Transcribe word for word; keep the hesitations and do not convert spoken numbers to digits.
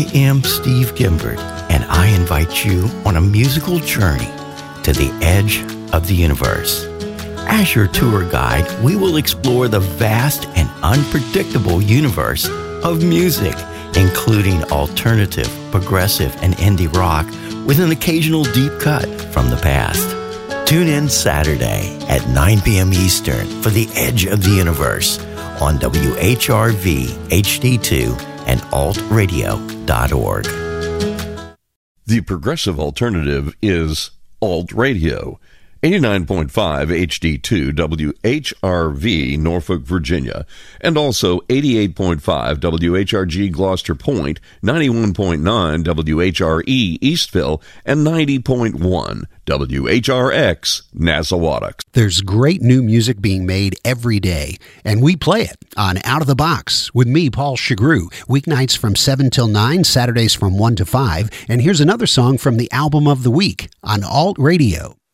I am Steve Gimbert, and I invite you on a musical journey to the edge of the universe. As your tour guide, we will explore the vast and unpredictable universe of music, including alternative, progressive, and indie rock, with an occasional deep cut from the past. Tune in Saturday at nine p.m. Eastern for The Edge of the Universe on W H R V H D two and alt radio dot org. The progressive alternative is Alt Radio. eighty-nine point five H D two W H R V Norfolk, Virginia, and also eighty-eight point five W H R G Gloucester Point, ninety-one point nine W H R E Eastville, and ninety point one W H R X Nassawatuk. There's great new music being made every day, and we play it on Out of the Box with me, Paul Chagru, weeknights from seven till nine, Saturdays from one to five, and here's another song from the album of the week on Alt Radio.